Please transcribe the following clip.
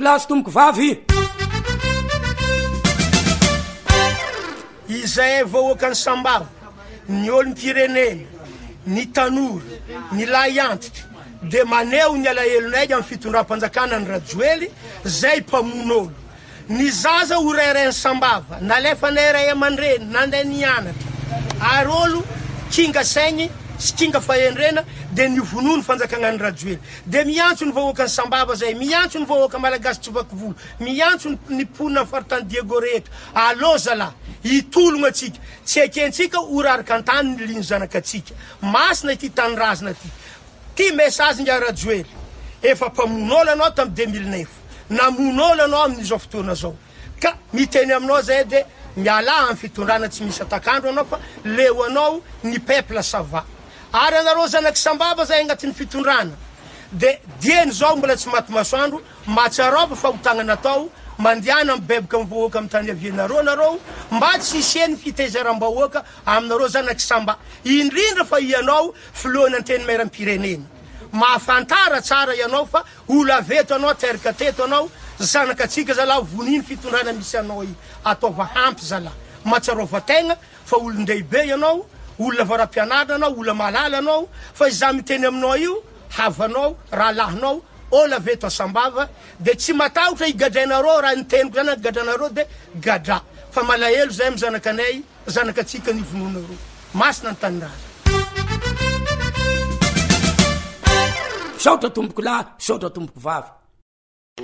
lahy tomboko vavy. Izay vahoaka ny sambava, ny olom-pirenena, ny tanora, ny lahy antitra, de maneo ny alahelonay amin'ny fitondram-panjakana ny Rajoely, zay mpamon'olo. Ny zaza ho rairay ny sambava, nalefa ny ray aman-dreny, nanday nianatra. Ary olo kinga saigny, sy kinga fahendrena, de ny vonoa ny fanjakana ny Rajoely. De miantso ny vahoaka ny sambava zay, miantso ny vahoaka malagasy tsy vakovolo, miantso ny ponina ny faritany Diego rehetra. Allo zalahy, hitologna atsika, tsy ekentsika orarika an-tany ny liny zanakatsika. Masina ity tany razina ty. Ty message nga Rajoely, efa mpamon'olo anao tamin'ny 2009, namon'olo anao amin'izao fotoana zao. Ka miteny aminao zay de miala amin'ny fitondrana tsy misy atakandro anao fa leo anao ny peuple sava. Ary anareo zanaky sambava zay agnatin'ny fitondrana. De dieny zao mbola tsy maty masoandro, matsarova fa hotagnana atao, mandiana mibeboka mivoaka amin'ny tany avianareo nareo, mba tsy hisiany fitaizaram-bahoaka aminareo zanaky samba. Indrindra fa ianao filoana anteny mairam-pirenena. Mahafantara tsara ianao fa ola veto anao, terika teto anao, zanakatsika zalahy voniny fitondrana misy anao i. Ataova hampy zalahy. Matsarova tegna fa olon-dehibe ianao, olona varam-pianarana anao, olona malala anao, fa iza miteny aminao io, havanao, rahalahinao, ola veto asambava, de tsy matahotra igadrainareo raha niteniko zany gadranareo de gadra. Fa malahelo zay amin'ny zanakanay, zanakatsika ny vononareo. Masina ny taniraza. Saotra tomboko lahy, saotra tomboko vavy.